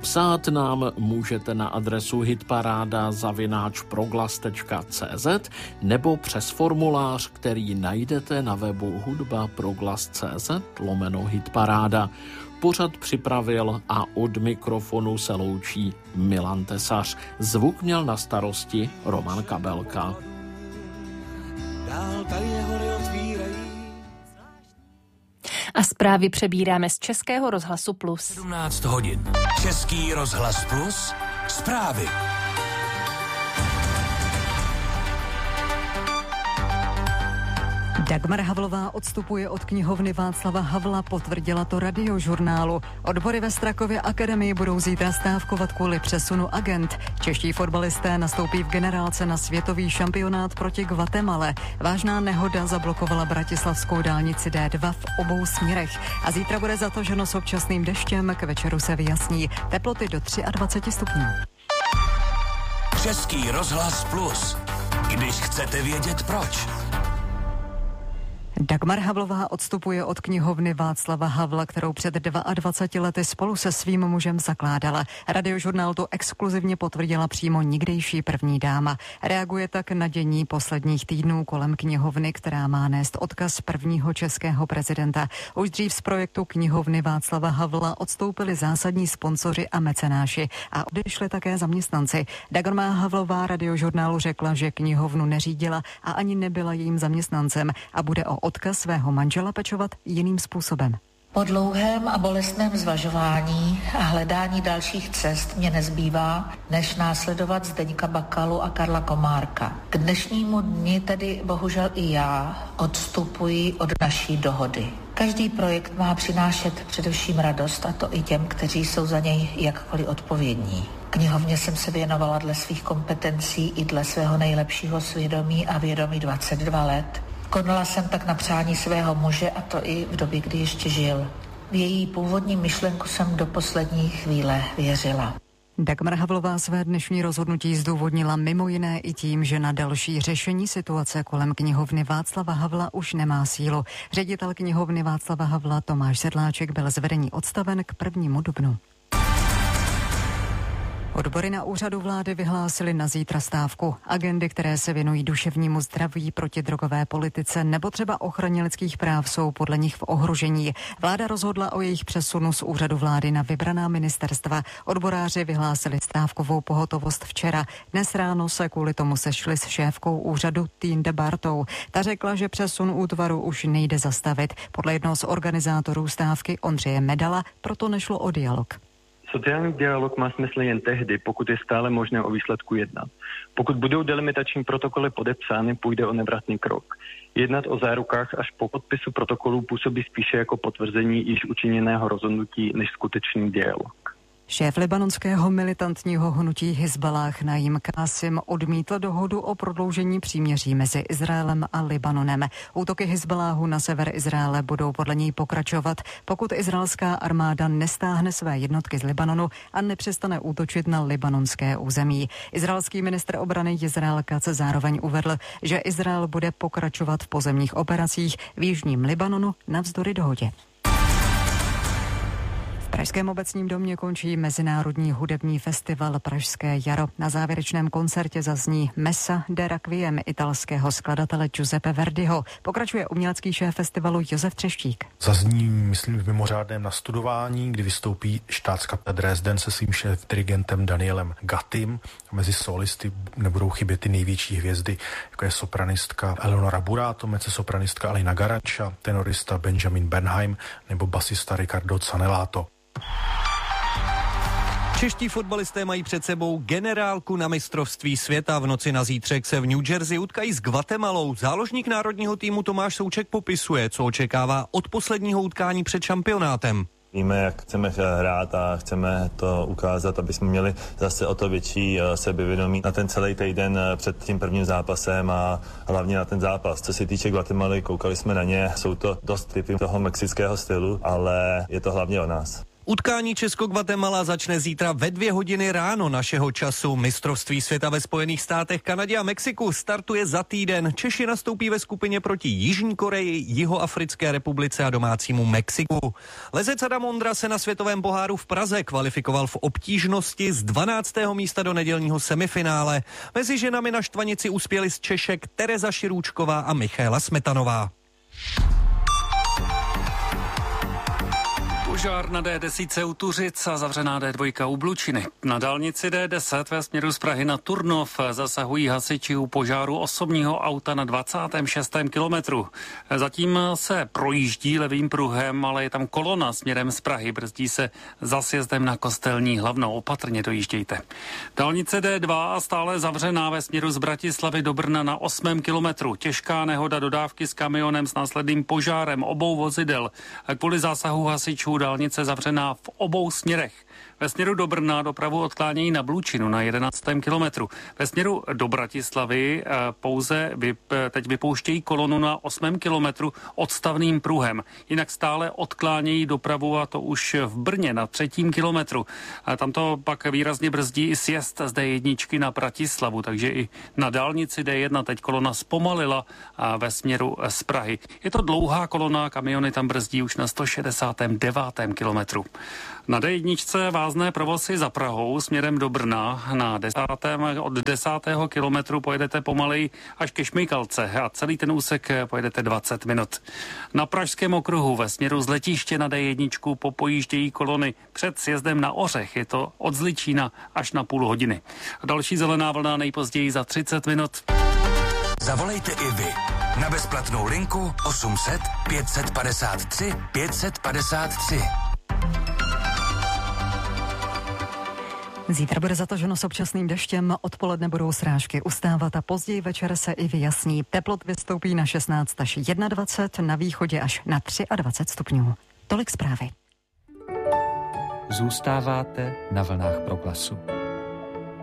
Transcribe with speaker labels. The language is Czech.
Speaker 1: Psát nám můžete na adresu hitparáda@proglas.cz nebo přes formulář, který najdete na webu hudba.proglas.cz/hitparáda. Pořad připravil a od mikrofonu se loučí Milan Tesař. Zvuk měl na starosti Roman Kabelka.
Speaker 2: A zprávy přebíráme z Českého rozhlasu Plus.
Speaker 3: 17 hodin. Český rozhlas Plus. Zprávy.
Speaker 4: Dagmar Havlová odstupuje od knihovny Václava Havla, potvrdila to Radiožurnálu. Odbory ve Strakově akademii budou zítra stávkovat kvůli přesunu agent. Čeští fotbalisté nastoupí v generálce na světový šampionát proti Guatemale. Vážná nehoda zablokovala bratislavskou dálnici D2 v obou směrech. A zítra bude zataženo s občasným deštěm, k večeru se vyjasní. Teploty do 23 stupňů.
Speaker 3: Český rozhlas Plus. Když chcete vědět proč.
Speaker 4: Dagmar Havlová odstupuje od knihovny Václava Havla, kterou před 22 lety spolu se svým mužem zakládala. Radiožurnál to exkluzivně potvrdila přímo nikdejší první dáma. Reaguje tak na dění posledních týdnů kolem knihovny, která má nést odkaz prvního českého prezidenta. Už dřív z projektu knihovny Václava Havla odstoupili zásadní sponzoři a mecenáši a odešli také zaměstnanci. Dagmar Havlová Radiožurnálu řekla, že knihovnu neřídila a ani nebyla jejím zaměstnancem a bude o odkaz svého manžela pečovat jiným způsobem.
Speaker 5: Po dlouhém a bolestném zvažování a hledání dalších cest mě nezbývá, než následovat Zdeňka Bakalu a Karla Komárka. K dnešnímu dni tedy bohužel i já odstupuji od naší dohody. Každý projekt má přinášet především radost, a to i těm, kteří jsou za něj jakkoliv odpovědní. Knihovně jsem se věnovala dle svých kompetencí i dle svého nejlepšího svědomí a vědomí 22 let. Konala jsem tak na přání svého muže, a to i v době, kdy ještě žil. V její původní myšlenku jsem do poslední chvíle věřila.
Speaker 4: Dagmar Havlová své dnešní rozhodnutí zdůvodnila mimo jiné i tím, že na další řešení situace kolem knihovny Václava Havla už nemá sílu. Ředitel knihovny Václava Havla Tomáš Sedláček byl z vedení odstaven k 1. dubnu. Odbory na úřadu vlády vyhlásily na zítra stávku. Agendy, které se věnují duševnímu zdraví, protidrogové politice nebo třeba ochraně lidských práv, jsou podle nich v ohrožení. Vláda rozhodla o jejich přesunu z úřadu vlády na vybraná ministerstva. Odboráři vyhlásili stávkovou pohotovost včera. Dnes ráno se kvůli tomu sešli s šéfkou úřadu Tinde Bartou. Ta řekla, že přesun útvaru už nejde zastavit. Podle jednoho z organizátorů stávky Ondřeje Medala proto nešlo o dialog.
Speaker 6: Sociální dialog má smysl jen tehdy, pokud je stále možné o výsledku jednat. Pokud budou delimitační protokoly podepsány, půjde o nevratný krok. Jednat o zárukách až po podpisu protokolů působí spíše jako potvrzení již učiněného rozhodnutí než skutečný dialog.
Speaker 4: Šéf libanonského militantního hnutí Hizballáh Naim Kásim odmítl dohodu o prodloužení příměří mezi Izraelem a Libanonem. Útoky Hizballáhu na sever Izraele budou podle něj pokračovat, pokud izraelská armáda nestáhne své jednotky z Libanonu a nepřestane útočit na libanonské území. Izraelský ministr obrany Jizrael Katz zároveň uvedl, že Izrael bude pokračovat v pozemních operacích v jižním Libanonu navzdory dohodě. V Pražském obecním domě končí Mezinárodní hudební festival Pražské jaro. Na závěrečném koncertě zazní Messa de Requiem italského skladatele Giuseppe Verdiho. Pokračuje umělecký šéf festivalu Josef Třeštík.
Speaker 7: Zazní, myslím, v mimořádném nastudování, kdy vystoupí Staatskapelle Dresden se svým šéf-dirigentem Danielem Gattim. Mezi solisty nebudou chybět ty největší hvězdy, jako je sopranistka Eleonora Burato, mezzosopranistka Alina Garanča, tenorista Benjamin Bernheim nebo basista Riccardo Zanellato.
Speaker 8: Čeští fotbalisté mají před sebou generálku na mistrovství světa. V noci na zítřek se v New Jersey utkají s Guatemalou. Záložník národního týmu Tomáš Souček popisuje, co očekává od posledního utkání před šampionátem.
Speaker 9: Víme, jak chceme hrát a chceme to ukázat, aby jsme měli zase o to větší sebevědomí na ten celý týden před tím prvním zápasem a hlavně na ten zápas. Co se týče Guatemaly, koukali jsme na ně, jsou to dost typy toho mexického stylu, ale je to hlavně o nás.
Speaker 8: Utkání Česko-Guatemala začne zítra ve 2 hodiny ráno našeho času. Mistrovství světa ve Spojených státech, Kanadě a Mexiku startuje za týden. Češi nastoupí ve skupině proti Jižní Koreji, Jihoafrické republice a domácímu Mexiku. Lezec Adam Ondra se na světovém poháru v Praze kvalifikoval v obtížnosti z 12. místa do nedělního semifinále. Mezi ženami na štvanici uspěli z Češek Tereza Širůčková a Michaela Smetanová.
Speaker 10: Požár na D10 u Tuřic a zavřená D2 u Blučiny. Na dálnici D10 ve směru z Prahy na Turnov zasahují hasiči u požáru osobního auta na 26. kilometru. Zatím se projíždí levým pruhem, ale je tam kolona směrem z Prahy. Brzdí se za sjezdem na Kostelní Hlavnou. Opatrně dojíždějte. Dálnice D2 stále zavřená ve směru z Bratislavy do Brna na 8. kilometru. Těžká nehoda dodávky s kamionem s následným požárem obou vozidel. Kvůli zásahu hasičů dálnice zavřená v obou směrech. Ve směru do Brna dopravu odklánějí na Blučinu na 11. kilometru. Ve směru do Bratislavy pouze teď vypouštějí kolonu na 8. kilometru odstavným pruhem. Jinak stále odklánějí dopravu a to už v Brně na 3. kilometru. Tam to pak výrazně brzdí i sjezd z D1 na Bratislavu, takže i na dálnici D1 teď kolona zpomalila ve směru z Prahy. Je to dlouhá kolona, kamiony tam brzdí už na 169. kilometru. Na D1 vázné provozy za Prahou směrem do Brna na 10. Od 10. kilometru pojedete pomalej až ke Šmejkalce a celý ten úsek pojedete 20 minut. Na Pražském okruhu ve směru z letiště na D1 popojíždějí kolony před sjezdem na Ořech. Je to od Zličína až na půl hodiny. Další zelená vlna nejpozději za 30 minut.
Speaker 3: Zavolejte i vy na bezplatnou linku 800 553 553.
Speaker 4: Zítra bude zataženo s občasným deštěm, odpoledne budou srážky ustávat a později večer se i vyjasní. Teplot vystoupí na 16 až 21, na východě až na 23 stupňů. Tolik zprávy.
Speaker 11: Zůstáváte na vlnách Proglasu.